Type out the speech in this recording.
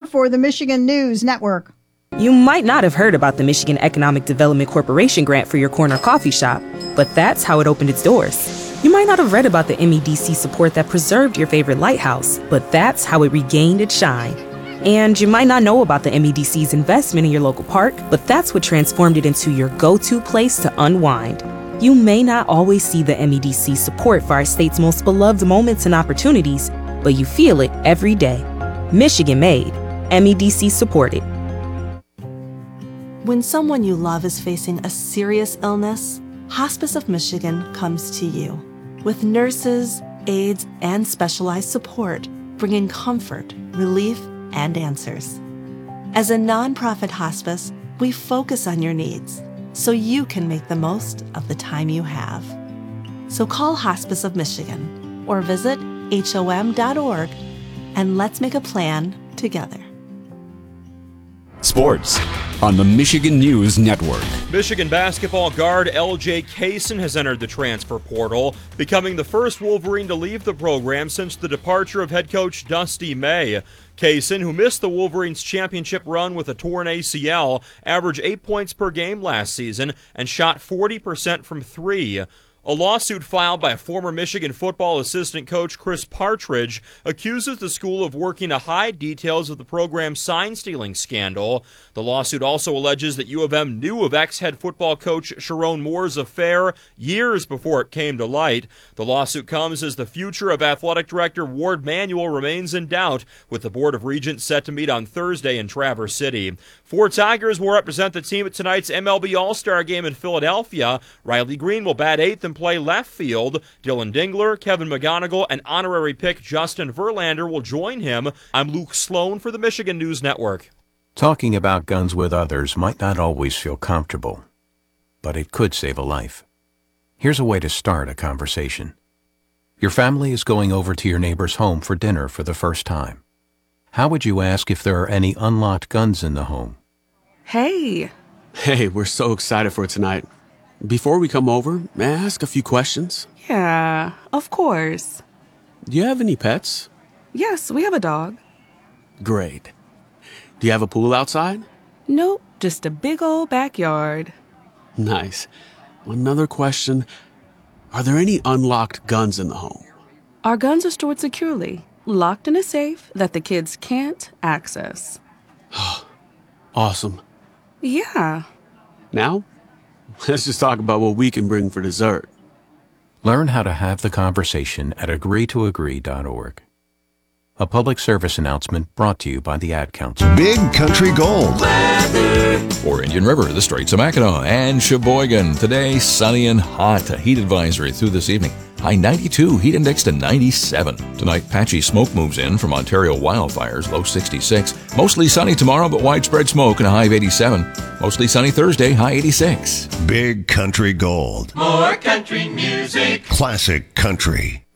for the Michigan News Network. You might not have heard about the Michigan Economic Development Corporation grant for your corner coffee shop, but that's how it opened its doors. You might not have read about the MEDC support that preserved your favorite lighthouse, but that's how it regained its shine. And you might not know about the MEDC's investment in your local park, but that's what transformed it into your go-to place to unwind. You may not always see the MEDC support for our state's most beloved moments and opportunities, but you feel it every day. Michigan made. MEDC supported. When someone you love is facing a serious illness, Hospice of Michigan comes to you with nurses, aides, and specialized support, bringing comfort, relief, and answers. As a nonprofit hospice, we focus on your needs so you can make the most of the time you have. So call Hospice of Michigan or visit HOM.org and let's make a plan together. Sports on the Michigan News Network. Michigan basketball guard L.J. Kaysen has entered the transfer portal, becoming the first Wolverine to leave the program since the departure of head coach Dusty May. Kaysen, who missed the Wolverines' championship run with a torn ACL, averaged 8 points per game last season and shot 40% from three. A lawsuit filed by former Michigan football assistant coach Chris Partridge accuses the school of working to hide details of the program's sign-stealing scandal. The lawsuit also alleges that U of M knew of ex-head football coach Sharon Moore's affair years before it came to light. The lawsuit comes as the future of athletic director Ward Manuel remains in doubt, with the Board of Regents set to meet on Thursday in Traverse City. Four Tigers will represent the team at tonight's MLB All-Star Game in Philadelphia. Riley Green will bat eighth and play left field. Dylan Dingler, Kevin McGonigal, and honorary pick Justin Verlander will join him. I'm Luke Sloan for the Michigan News Network. Talking about guns with others might not always feel comfortable, but it could save a life. Here's a way to start a conversation. Your family is going over to your neighbor's home for dinner for the first time. How would you ask if there are any unlocked guns in the home? Hey, we're so excited for tonight. Before we come over, may I ask a few questions? Yeah, of course. Do you have any pets? Yes, we have a dog. Great. Do you have a pool outside? Nope, just a big old backyard. Nice. Another question. Are there any unlocked guns in the home? Our guns are stored securely, locked in a safe that the kids can't access. Awesome. Yeah. Now, let's just talk about what we can bring for dessert. Learn how to have the conversation at agreetoagree.org. A public service announcement brought to you by the Ad Council. Big Country Gold. For Indian River, the Straits of Mackinac, and Sheboygan. Today, sunny and hot. A heat advisory through this evening. High 92, heat index to 97. Tonight, patchy smoke moves in from Ontario wildfires, low 66. Mostly sunny tomorrow, but widespread smoke and a high of 87. Mostly sunny Thursday, high 86. Big Country Gold. More country music. Classic country.